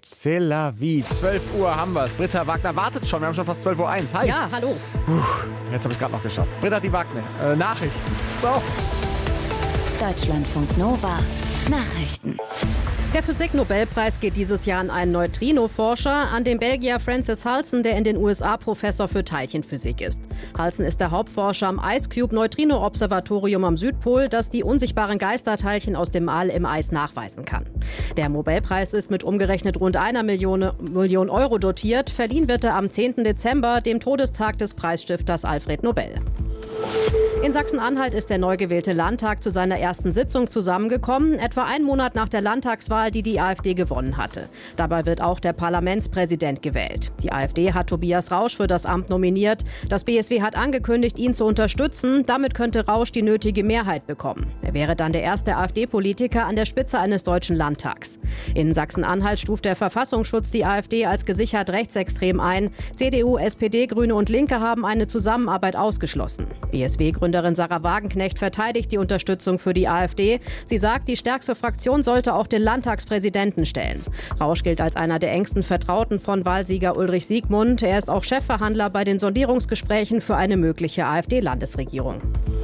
C'est la vie. 12 Uhr haben wir es. Britta Wagner wartet schon. Wir haben schon fast 12.01 Uhr. Hi. Ja, hallo. Jetzt habe ich es gerade noch geschafft. Britta Wagner. Nachrichten. So. Deutschlandfunk Nova. Nachrichten. Der Physik-Nobelpreis geht dieses Jahr an einen Neutrino-Forscher, an den Belgier Francis Halsen, der in den USA Professor für Teilchenphysik ist. Halsen ist der Hauptforscher am IceCube-Neutrino-Observatorium am Südpol, das die unsichtbaren Geisterteilchen aus dem All im Eis nachweisen kann. Der Nobelpreis ist mit umgerechnet rund 1 Million Euro dotiert. Verliehen wird er am 10. Dezember, dem Todestag des Preisstifters Alfred Nobel. In Sachsen-Anhalt ist der neu gewählte Landtag zu seiner ersten Sitzung zusammengekommen, etwa einen Monat nach der Landtagswahl, die die AfD gewonnen hatte. Dabei wird auch der Parlamentspräsident gewählt. Die AfD hat Tobias Rausch für das Amt nominiert. Das BSW hat angekündigt, ihn zu unterstützen. Damit könnte Rausch die nötige Mehrheit bekommen. Er wäre dann der erste AfD-Politiker an der Spitze eines deutschen Landtags. In Sachsen-Anhalt stuft der Verfassungsschutz die AfD als gesichert rechtsextrem ein. CDU, SPD, Grüne und Linke haben eine Zusammenarbeit ausgeschlossen. BSW-Gründerin Sarah Wagenknecht verteidigt die Unterstützung für die AfD. Sie sagt, die stärkste Fraktion sollte auch den Landtagspräsidenten stellen. Rausch gilt als einer der engsten Vertrauten von Wahlsieger Ulrich Siegmund. Er ist auch Chefverhandler bei den Sondierungsgesprächen für eine mögliche AfD-Landesregierung.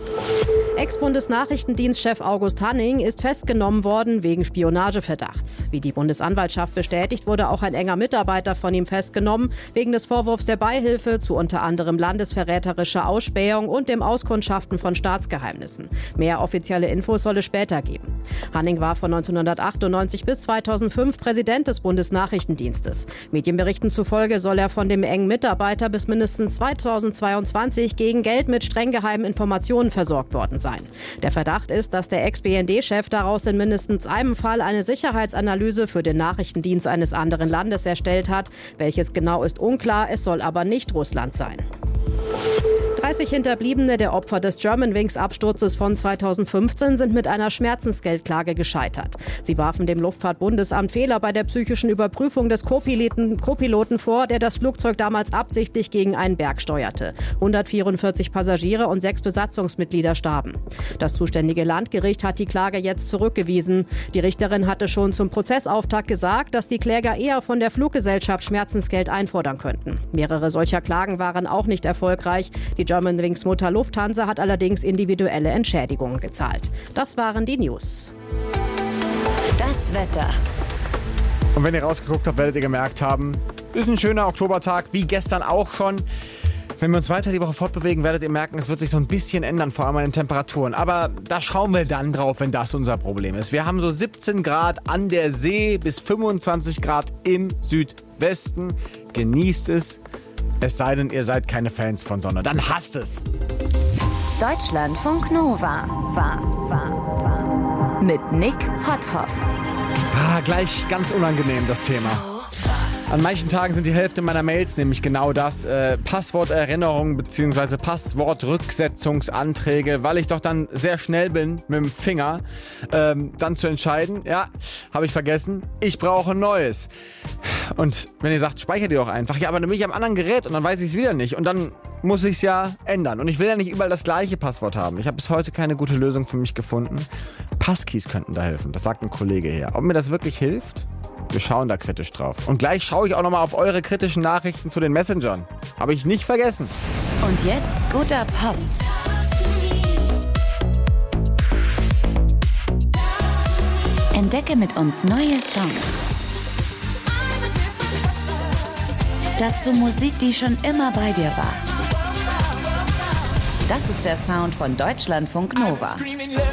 Ex-Bundesnachrichtendienstchef August Hanning ist festgenommen worden wegen Spionageverdachts. Wie die Bundesanwaltschaft bestätigt, wurde auch ein enger Mitarbeiter von ihm festgenommen, wegen des Vorwurfs der Beihilfe zu unter anderem landesverräterischer Ausspähung und dem Auskundschaften von Staatsgeheimnissen. Mehr offizielle Infos soll es später geben. Hanning war von 1998 bis 2005 Präsident des Bundesnachrichtendienstes. Medienberichten zufolge soll er von dem engen Mitarbeiter bis mindestens 2022 gegen Geld mit streng geheimen Informationen versorgt worden sein. Der Verdacht ist, dass der Ex-BND-Chef daraus in mindestens einem Fall eine Sicherheitsanalyse für den Nachrichtendienst eines anderen Landes erstellt hat. Welches genau ist unklar, es soll aber nicht Russland sein. 30 Hinterbliebene der Opfer des Germanwings-Absturzes von 2015 sind mit einer Schmerzensgeldklage gescheitert. Sie warfen dem Luftfahrtbundesamt Fehler bei der psychischen Überprüfung des Co-Piloten vor, der das Flugzeug damals absichtlich gegen einen Berg steuerte. 144 Passagiere und 6 Besatzungsmitglieder starben. Das zuständige Landgericht hat die Klage jetzt zurückgewiesen. Die Richterin hatte schon zum Prozessauftakt gesagt, dass die Kläger eher von der Fluggesellschaft Schmerzensgeld einfordern könnten. Mehrere solcher Klagen waren auch nicht erfolgreich. Die Germanwings Mutter Lufthansa hat allerdings individuelle Entschädigungen gezahlt. Das waren die News. Das Wetter. Und wenn ihr rausgeguckt habt, werdet ihr gemerkt haben, ist ein schöner Oktobertag, wie gestern auch schon. Wenn wir uns weiter die Woche fortbewegen, werdet ihr merken, es wird sich so ein bisschen ändern, vor allem an den Temperaturen. Aber da schauen wir dann drauf, wenn das unser Problem ist. Wir haben so 17 Grad an der See bis 25 Grad im Südwesten. Genießt es. Es sei denn, ihr seid keine Fans von Sonne. Dann hasst es. Deutschlandfunk Nova. Mit Nick Potthoff. Gleich ganz unangenehm das Thema. An manchen Tagen sind die Hälfte meiner Mails nämlich genau das. Passworterinnerungen bzw. Passwortrücksetzungsanträge, weil ich doch dann sehr schnell bin mit dem Finger, dann zu entscheiden, ja, habe ich vergessen, ich brauche ein neues. Und wenn ihr sagt, speichert ihr doch einfach, ja, aber dann bin ich am anderen Gerät und dann weiß ich es wieder nicht und dann muss ich es ja ändern. Und ich will ja nicht überall das gleiche Passwort haben. Ich habe bis heute keine gute Lösung für mich gefunden. Passkeys könnten da helfen, das sagt ein Kollege her. Ob mir das wirklich hilft? Wir schauen da kritisch drauf. Und gleich schaue ich auch nochmal auf eure kritischen Nachrichten zu den Messengern. Habe ich nicht vergessen. Und jetzt guter Pop. Entdecke mit uns neue Songs. Dazu Musik, die schon immer bei dir war. Das ist der Sound von Deutschlandfunk Nova.